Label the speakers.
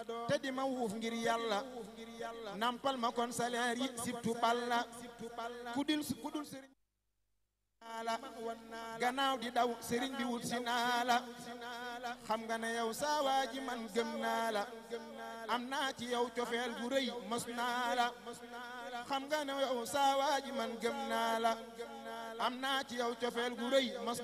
Speaker 1: te di ma wuuf ngir yàlla nampal ma kon salaire yi sibtu balla kudul sëriñ la gannaaw di daw sëriñ bi wut si naa la xam nga ne yow saa waa ji man gëm naa la am naa ci yow cofeel gu rëy mos naa la xam nga ne yow saa waa ji man gëm naa la am naa ci yow cofeel gu rëy mos